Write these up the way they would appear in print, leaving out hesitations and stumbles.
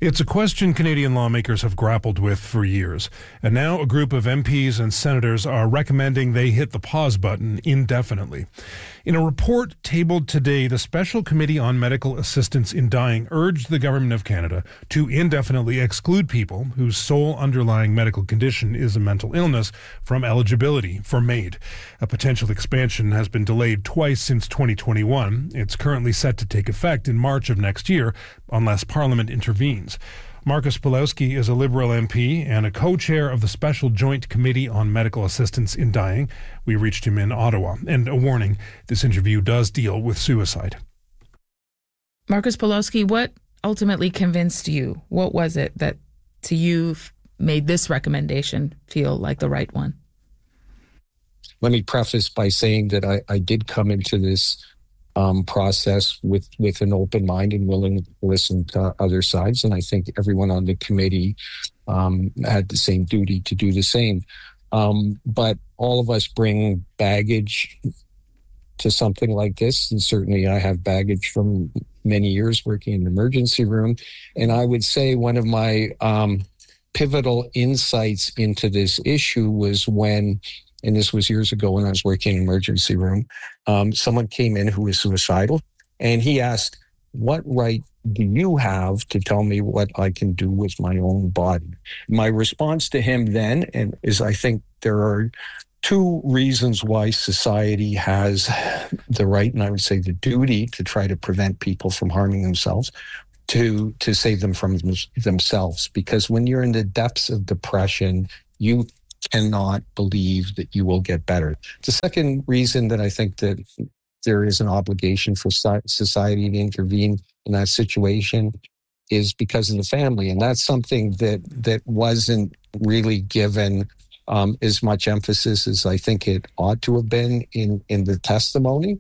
It's a question Canadian lawmakers have grappled with for years, and now a group of MPs and senators are recommending they hit the pause button indefinitely. In a report tabled today, the Special Committee on Medical Assistance in Dying urged the Government of Canada to indefinitely exclude people whose sole underlying medical condition is a mental illness from eligibility for MAID. A potential expansion has been delayed twice since 2021. It's currently set to take effect in March of next year, unless Parliament intervenes. Marcus Pawlowski is a Liberal MP and a co-chair of the Special Joint Committee on Medical Assistance in Dying. We reached him in Ottawa. And a warning, this interview does deal with suicide. Marcus Pawlowski, what ultimately convinced you? What was it that to you made this recommendation feel like the right one? Let me preface by saying that I did come into this process with an open mind and willing to listen to other sides. And I think everyone on the committee had the same duty to do the same. But all of us bring baggage to something like this. And certainly I have baggage from many years working in the emergency room. And I would say one of my pivotal insights into this issue was when, and this was years ago when I was working in an emergency room, someone came in who was suicidal, and he asked, "What right do you have to tell me what I can do with my own body?" My response to him then is I think there are two reasons why society has the right, and I would say the duty, to try to prevent people from harming themselves, to save them from themselves. Because when you're in the depths of depression, you cannot believe that you will get better. The second reason that I think that there is an obligation for society to intervene in that situation is because of the family. And that's something that wasn't really given as much emphasis as I think it ought to have been in the testimony.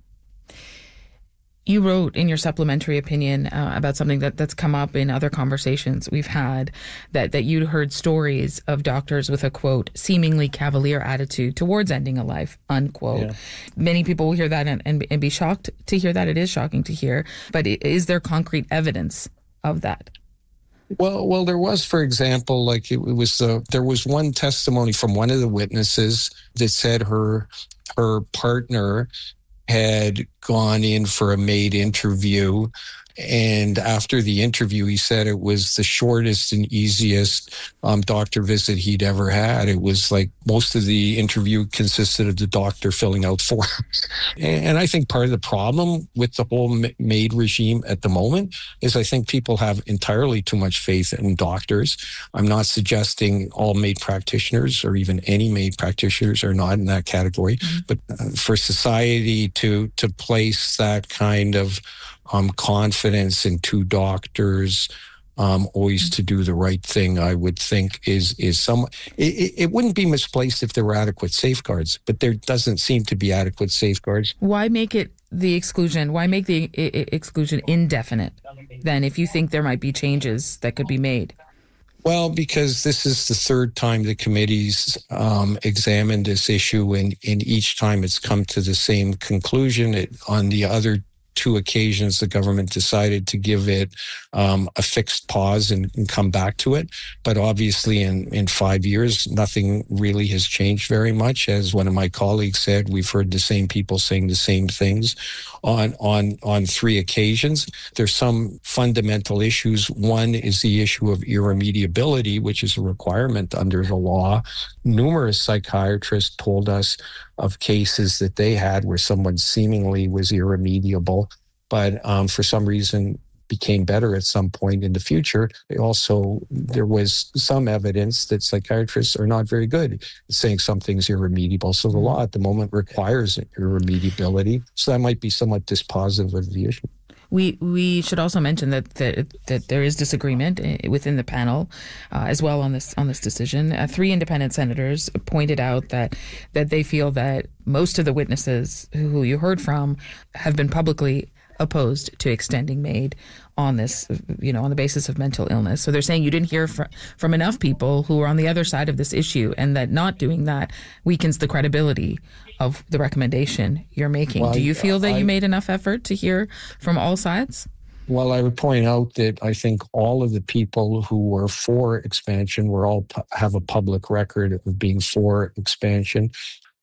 You wrote in your supplementary opinion about something that's come up in other conversations we've had, that you'd heard stories of doctors with a, quote, seemingly cavalier attitude towards ending a life, unquote. Yeah. Many people will hear that and be shocked to hear that. It is shocking to hear. But is there concrete evidence of that? Well, there was, for example, there was one testimony from one of the witnesses that said her partner had gone in for a MAID interview. And after the interview, he said it was the shortest and easiest doctor visit he'd ever had. It was like most of the interview consisted of the doctor filling out forms. And I think part of the problem with the whole MAID regime at the moment is I think people have entirely too much faith in doctors. I'm not suggesting all MAID practitioners or even any MAID practitioners are not in that category. Mm-hmm. But for society to place that kind of confidence in two doctors, always to do the right thing, I would think is some. It wouldn't be misplaced if there were adequate safeguards, but there doesn't seem to be adequate safeguards. Why make it the exclusion? Why make the exclusion indefinite then, if you think there might be changes that could be made? Well, because this is the third time the committee's examined this issue, and each time it's come to the same conclusion. On the other two occasions, the government decided to give it a fixed pause and come back to it. But obviously in 5 years, nothing really has changed very much. As one of my colleagues said, we've heard the same people saying the same things on three occasions. There's some fundamental issues. One is the issue of irremediability, which is a requirement under the law. Numerous psychiatrists told us of cases that they had where someone seemingly was irremediable, but for some reason became better at some point in the future. There was some evidence that psychiatrists are not very good at saying something's irremediable. So the law at the moment requires irremediability. So that might be somewhat dispositive of the issue. We should also mention that there is disagreement within the panel as well on this decision. 3 independent senators pointed out that they feel that most of the witnesses who you heard from have been publicly opposed to extending MAID on this, on the basis of mental illness. So they're saying you didn't hear from enough people who are on the other side of this issue, and that not doing that weakens the credibility of the recommendation you're making. Well, do you feel that you made enough effort to hear from all sides? Well, I would point out that I think all of the people who were for expansion were all have a public record of being for expansion.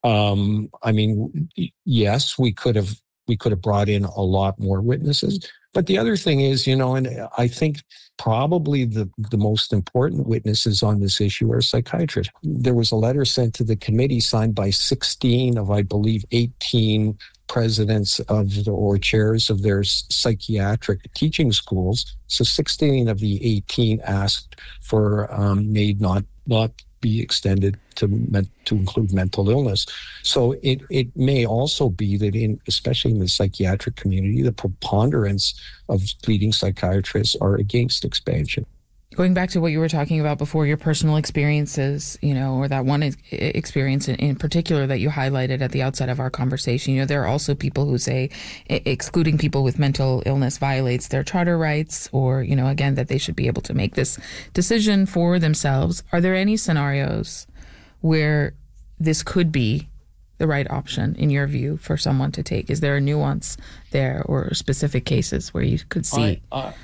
I mean, yes, we could have brought in a lot more witnesses. But the other thing is, and I think probably the most important witnesses on this issue are psychiatrists. There was a letter sent to the committee signed by 16 of, I believe, 18 presidents or chairs of their psychiatric teaching schools. So 16 of the 18 asked for MAID not be extended to include mental illness. So it may also be that especially in the psychiatric community, the preponderance of leading psychiatrists are against expansion. Going back to what you were talking about before, your personal experiences, or that one experience in particular that you highlighted at the outset of our conversation, there are also people who say excluding people with mental illness violates their charter rights, or, again, that they should be able to make this decision for themselves. Are there any scenarios where this could be the right option, in your view, for someone to take? Is there a nuance there or specific cases where you could see?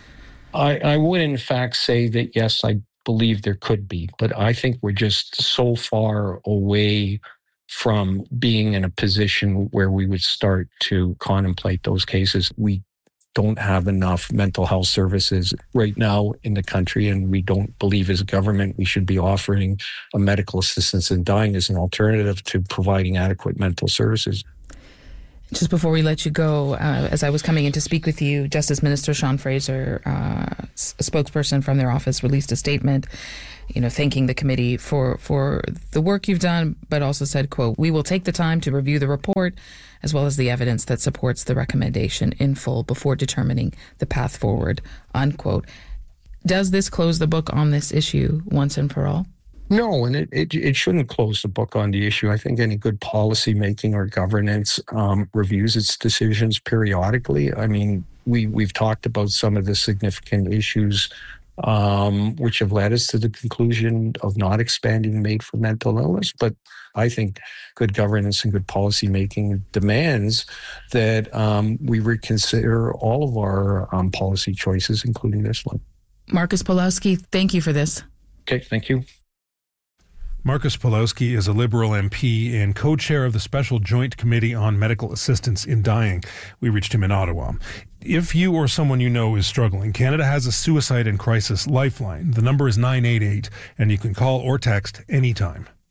I would, in fact, say that, yes, I believe there could be, but I think we're just so far away from being in a position where we would start to contemplate those cases. We don't have enough mental health services right now in the country, and we don't believe as a government we should be offering a medical assistance in dying as an alternative to providing adequate mental services. Just before we let you go, as I was coming in to speak with you, Justice Minister Sean Fraser, a spokesperson from their office, released a statement, thanking the committee for the work you've done, but also said, quote, "We will take the time to review the report as well as the evidence that supports the recommendation in full before determining the path forward," unquote. Does this close the book on this issue once and for all? No, and it shouldn't close the book on the issue. I think any good policy making or governance reviews its decisions periodically. I mean, we've talked about some of the significant issues which have led us to the conclusion of not expanding MAID for mental illness. But I think good governance and good policy making demands that we reconsider all of our policy choices, including this one. Marcus Pawlowski, thank you for this. Okay, thank you. Marcus Pawlowski is a Liberal MP and co-chair of the Special Joint Committee on Medical Assistance in Dying. We reached him in Ottawa. If you or someone you know is struggling, Canada has a suicide and crisis lifeline. The number is 988, and you can call or text anytime.